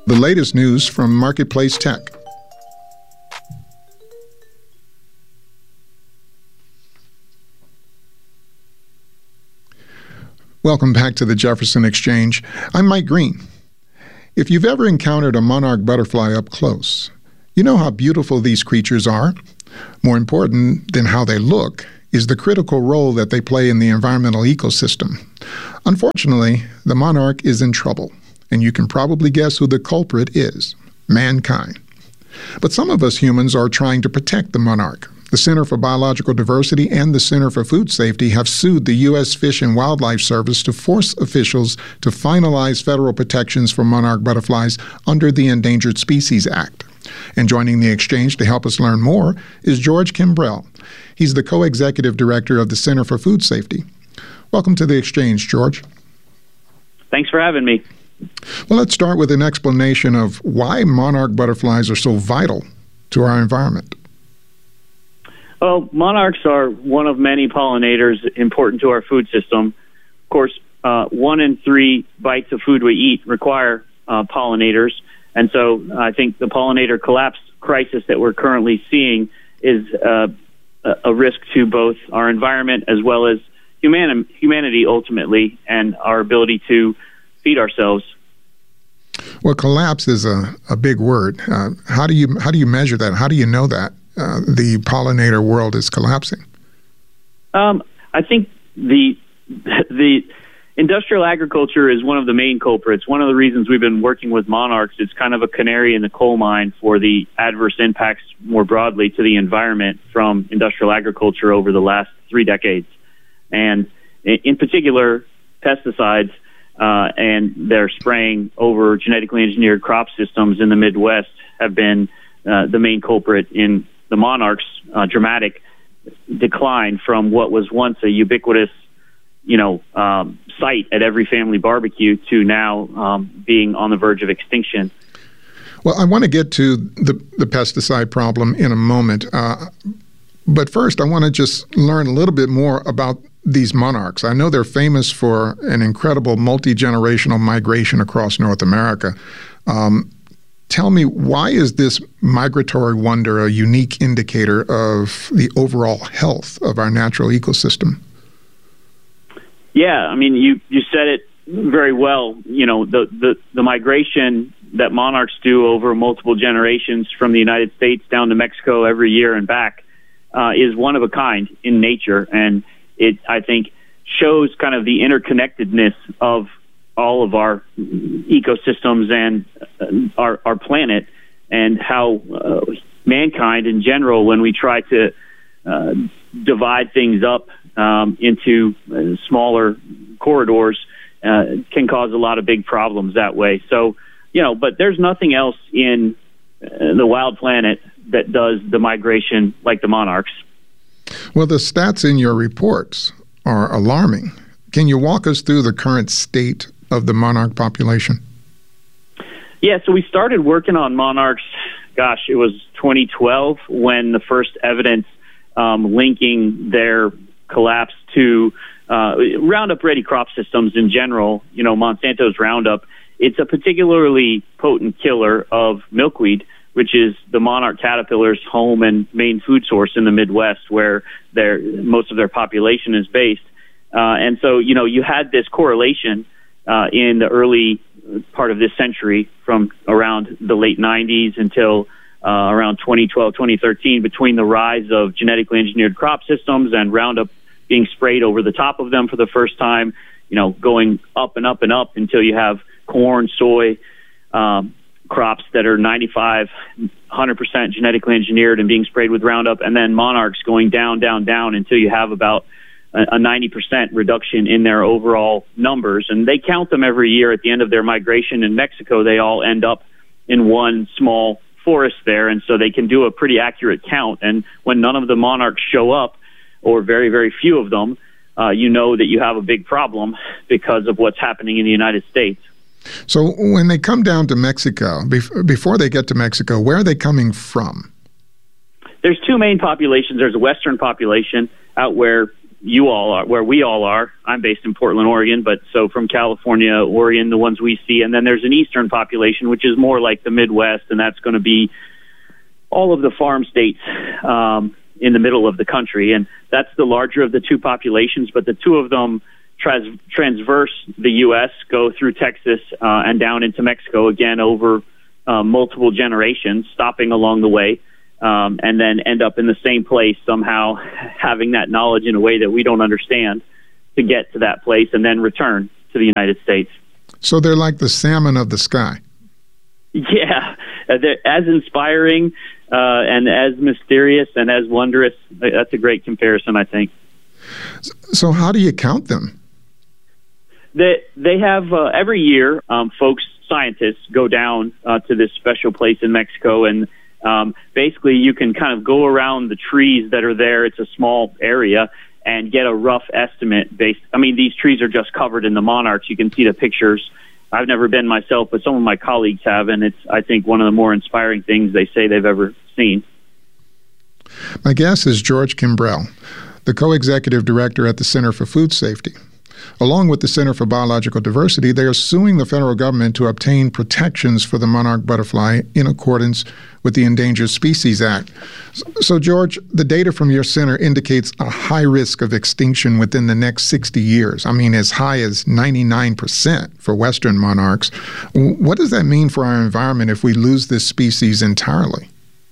The latest news from Marketplace Tech. Welcome back to the Jefferson Exchange. I'm Mike Green. If you've ever encountered a monarch butterfly up close, you know how beautiful these creatures are. More important than how they look is the critical role that they play in the environmental ecosystem. Unfortunately, the monarch is in trouble, and you can probably guess who the culprit is: mankind. But some of us humans are trying to protect the monarch. The Center for Biological Diversity and the Center for Food Safety have sued the U.S. Fish and Wildlife Service to force officials to finalize federal protections for monarch butterflies under the Endangered Species Act. And joining the exchange to help us learn more is George Kimbrell. He's the co-executive director of the Center for Food Safety. Welcome to the exchange, George. Thanks for having me. Well, let's start with an explanation of why monarch butterflies are so vital to our environment. Well, monarchs are one of many pollinators important to our food system. Of course, 1 in 3 bites of food we eat require pollinators. And so I think the pollinator collapse crisis that we're currently seeing is a risk to both our environment as well as humanity ultimately, and our ability to feed ourselves. Well, collapse is a big word. How do you measure that? How do you know that the pollinator world is collapsing? I think the industrial agriculture is one of the main culprits. One of the reasons we've been working with monarchs is kind of a canary in the coal mine for the adverse impacts more broadly to the environment from industrial agriculture over the last 3 decades. And in particular, pesticides and their spraying over genetically engineered crop systems in the Midwest have been the main culprit in the monarchs' dramatic decline from what was once a ubiquitous sight at every family barbecue to now being on the verge of extinction. Well, I want to get to the pesticide problem in a moment. But first, I want to just learn a little bit more about these monarchs. I know they're famous for an incredible multi-generational migration across North America. Tell me, why is this migratory wonder a unique indicator of the overall health of our natural ecosystem? Yeah, I mean, you said it very well. You know, the migration that monarchs do over multiple generations from the United States down to Mexico every year and back is one of a kind in nature. And it, I think, shows kind of the interconnectedness of all of our ecosystems and our planet, and how mankind in general, when we try to divide things up into smaller corridors, can cause a lot of big problems that way. So, but there's nothing else in the wild planet that does the migration like the monarchs. Well, the stats in your reports are alarming. Can you walk us through the current state of the monarch population? Yeah, so we started working on monarchs, it was 2012 when the first evidence linking their collapse to Roundup-ready crop systems in general. Monsanto's Roundup, it's a particularly potent killer of milkweed, which is the monarch caterpillar's home and main food source in the Midwest, where most of their population is based. And so, you had this correlation in the early part of this century, from around the late 90s until around 2012, 2013, between the rise of genetically engineered crop systems and Roundup being sprayed over the top of them for the first time, going up and up and up until you have corn, soy, crops that are 95, 100% genetically engineered and being sprayed with Roundup, and then monarchs going down, down, down until you have about a 90% reduction in their overall numbers. And they count them every year at the end of their migration in Mexico. They all end up in one small forest there, and so they can do a pretty accurate count. And when none of the monarchs show up, or very, very few of them, you know that you have a big problem because of what's happening in the United States. So when they come down to Mexico, before they get to Mexico, where are they coming from? There's two main populations. There's a western population out where you all are, where we all are. I'm based in Portland, Oregon, but so from California, Oregon, the ones we see, and then there's an eastern population, which is more like the Midwest, and that's going to be all of the farm states in the middle of the country, and that's the larger of the two populations, but the two of them transverse the U.S., go through Texas and down into Mexico, again, over multiple generations, stopping along the way, and then end up in the same place somehow, having that knowledge in a way that we don't understand to get to that place and then return to the United States. So they're like the salmon of the sky. Yeah, they're as inspiring and as mysterious and as wondrous. That's a great comparison, I think. So how do you count them? They have every year, scientists go down to this special place in Mexico, and basically you can kind of go around the trees that are there. It's a small area, and get a rough estimate these trees are just covered in the monarchs. You can see the pictures. I've never been myself, but some of my colleagues have, and it's, I think, one of the more inspiring things they say they've ever seen. My guest is George Kimbrell, the co-executive director at the Center for Food Safety. Along with the Center for Biological Diversity, they are suing the federal government to obtain protections for the monarch butterfly in accordance with the Endangered Species Act. So, George, the data from your center indicates a high risk of extinction within the next 60 years. I mean, as high as 99% for Western monarchs. What does that mean for our environment if we lose this species entirely?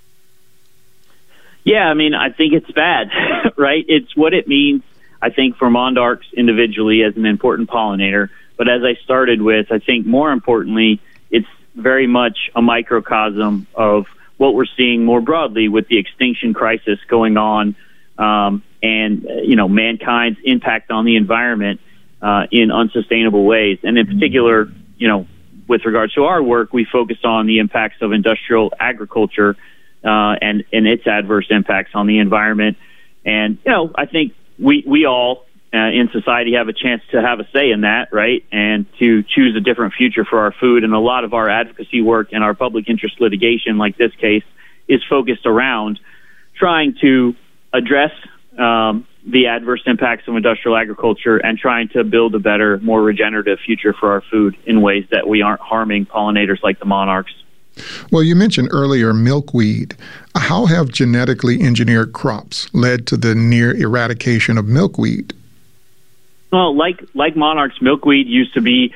Yeah, I think it's bad, right? It's what it means, I think, for monarchs individually as an important pollinator. But as I started with, I think more importantly, it's very much a microcosm of what we're seeing more broadly with the extinction crisis going on, and mankind's impact on the environment in unsustainable ways. And in particular, with regards to our work, we focus on the impacts of industrial agriculture and its adverse impacts on the environment. And I think we all in society have a chance to have a say in that, right? And to choose a different future for our food. And a lot of our advocacy work and our public interest litigation, like this case, is focused around trying to address the adverse impacts of industrial agriculture and trying to build a better, more regenerative future for our food in ways that we aren't harming pollinators like the monarchs. Well, you mentioned earlier milkweed. How have genetically engineered crops led to the near eradication of milkweed? Well, like monarchs, milkweed used to be,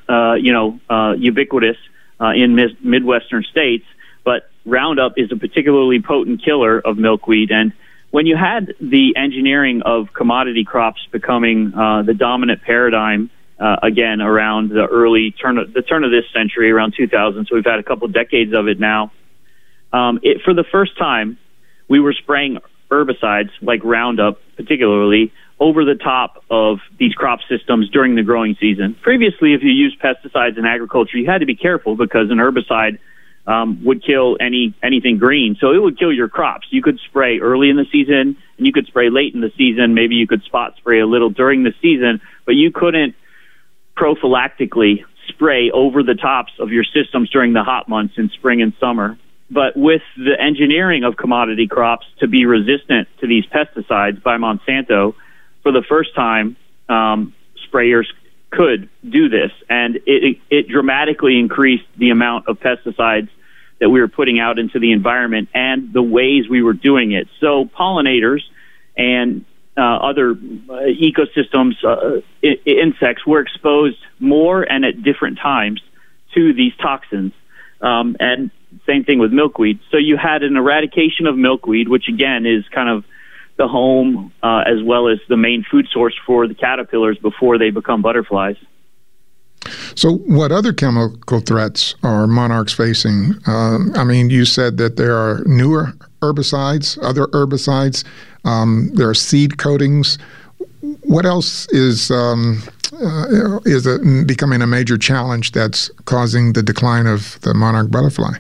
ubiquitous in Midwestern states, but Roundup is a particularly potent killer of milkweed. And when you had the engineering of commodity crops becoming the dominant paradigm, again, around the turn of this century, around 2000, so we've had a couple decades of it now, for the first time, we were spraying herbicides like Roundup, particularly, over the top of these crop systems during the growing season. Previously, if you used pesticides in agriculture, you had to be careful because an herbicide would kill anything green. So it would kill your crops. You could spray early in the season, and you could spray late in the season. Maybe you could spot spray a little during the season, but you couldn't prophylactically spray over the tops of your systems during the hot months in spring and summer. But with the engineering of commodity crops to be resistant to these pesticides by Monsanto, for the first time, sprayers could do this, and it dramatically increased the amount of pesticides that we were putting out into the environment and the ways we were doing it. So pollinators and other ecosystems, insects, were exposed more and at different times to these toxins. And same thing with milkweed. So you had an eradication of milkweed, which again is kind of the home as well as the main food source for the caterpillars before they become butterflies. So what other chemical threats are monarchs facing? You said that there are newer herbicides, other herbicides. There are seed coatings. What else is becoming a major challenge that's causing the decline of the monarch butterfly?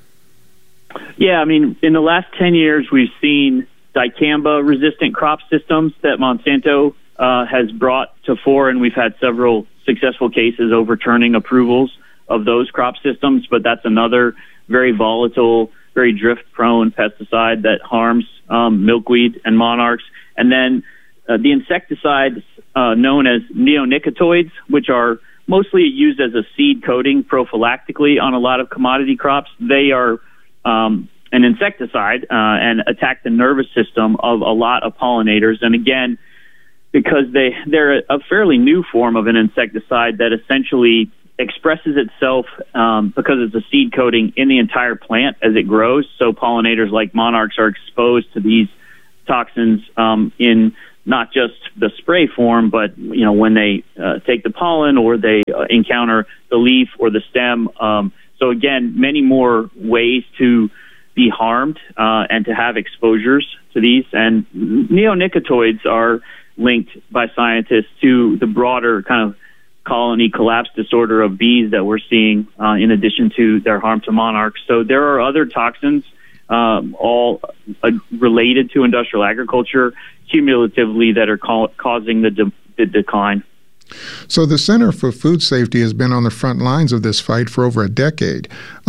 Yeah, in the last 10 years, we've seen dicamba-resistant crop systems that Monsanto has brought to fore, and we've had several successful cases overturning approvals of those crop systems, but that's another very volatile, very drift-prone pesticide that harms milkweed and monarchs. And then the insecticides known as neonicotinoids, which are mostly used as a seed coating prophylactically on a lot of commodity crops. They are an insecticide and attack the nervous system of a lot of pollinators. And again, because they're a fairly new form of an insecticide that essentially expresses itself because it's a seed coating in the entire plant as it grows. So pollinators like monarchs are exposed to these toxins in not just the spray form, but when they take the pollen or they encounter the leaf or the stem. So again, many more ways to be harmed and to have exposures to these. And neonicotinoids are linked by scientists to the broader kind of colony collapse disorder of bees that we're seeing, in addition to their harm to monarchs. So there are other toxins, all related to industrial agriculture, cumulatively, that are causing the decline. So the Center for Food Safety has been on the front lines of this fight for over a decade.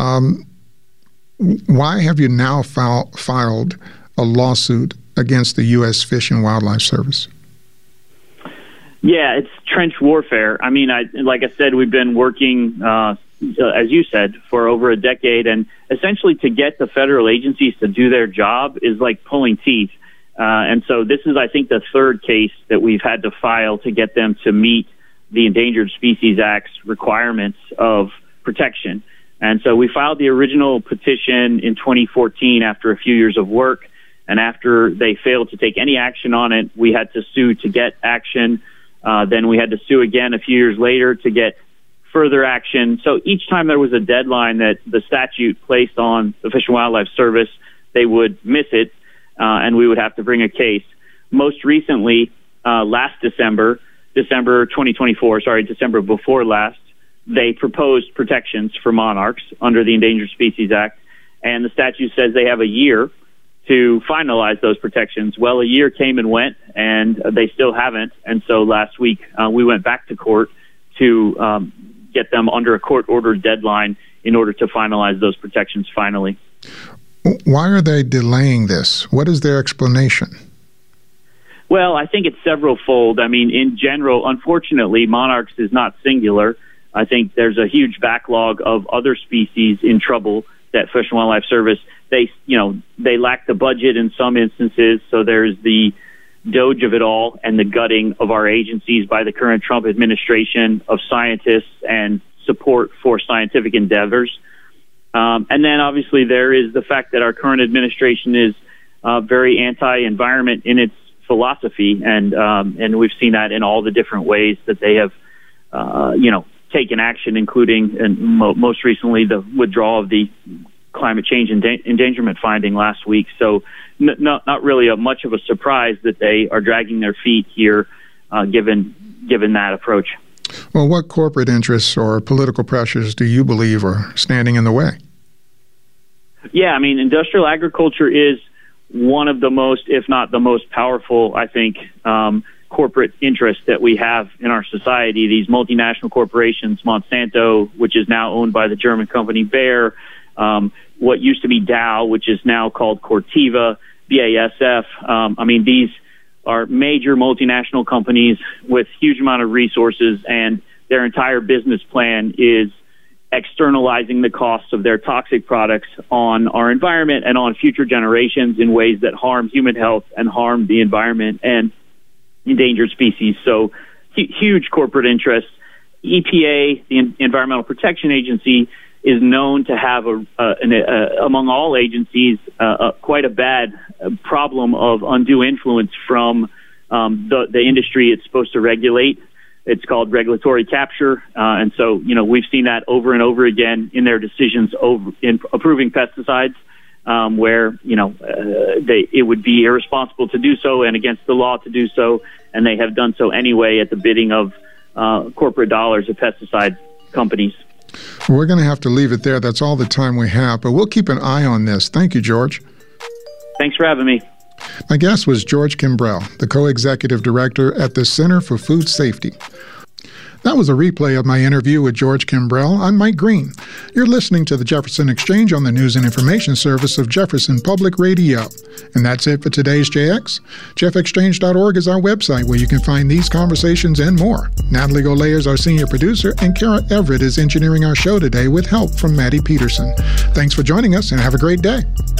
Why have you now filed a lawsuit against the U.S. Fish and Wildlife Service? Yeah, it's trench warfare. I mean, like I said, we've been working, as you said, for over a decade, and essentially to get the federal agencies to do their job is like pulling teeth. And so this is, I think, the third case that we've had to file to get them to meet the Endangered Species Act's requirements of protection. And so we filed the original petition in 2014 after a few years of work, and after they failed to take any action on it, we had to sue to get action. Then we had to sue again a few years later to get further action. So each time there was a deadline that the statute placed on the Fish and Wildlife Service, they would miss it, and we would have to bring a case. Most recently, last December 2024, December before last, they proposed protections for monarchs under the Endangered Species Act, and the statute says they have a year to finalize those protections. Well, a year came and went, and they still haven't. And so last week, we went back to court to get them under a court-ordered deadline in order to finalize those protections finally. Why are they delaying this? What is their explanation? Well, I think it's several-fold. I mean, in general, unfortunately, monarchs is not singular. I think there's a huge backlog of other species in trouble that Fish and Wildlife Service, they lack the budget in some instances, so there's the doge of it all and the gutting of our agencies by the current Trump administration of scientists and support for scientific endeavors. And then obviously there is the fact that our current administration is very anti-environment in its philosophy, and we've seen that in all the different ways that they have, taken action, including and most recently the withdrawal of the climate change endangerment finding last week. So not really much of a surprise that they are dragging their feet here, given that approach. Well, what corporate interests or political pressures do you believe are standing in the way? Yeah, I mean, industrial agriculture is one of the most, if not the most powerful, I think, corporate interests that we have in our society. These multinational corporations, Monsanto, which is now owned by the German company Bayer, what used to be Dow, which is now called Corteva, BASF. I mean, these are major multinational companies with huge amount of resources, and their entire business plan is externalizing the costs of their toxic products on our environment and on future generations in ways that harm human health and harm the environment and endangered species. So huge corporate interests. EPA, the Environmental Protection Agency, is known to have among all agencies quite a bad problem of undue influence from the industry it's supposed to regulate. It's called regulatory capture, and so we've seen that over and over again in their decisions in approving pesticides, where it would be irresponsible to do so and against the law to do so, and they have done so anyway at the bidding of corporate dollars of pesticide companies. We're going to have to leave it there. That's all the time we have, but we'll keep an eye on this. Thank you, George. Thanks for having me. My guest was George Kimbrell, the co-executive director at the Center for Food Safety. That was a replay of my interview with George Kimbrell. I'm Mike Green. You're listening to the Jefferson Exchange on the News and Information Service of Jefferson Public Radio. And that's it for today's JX. JeffExchange.org is our website where you can find these conversations and more. Natalie Golay is our senior producer, and Kara Everett is engineering our show today with help from Maddie Peterson. Thanks for joining us, and have a great day.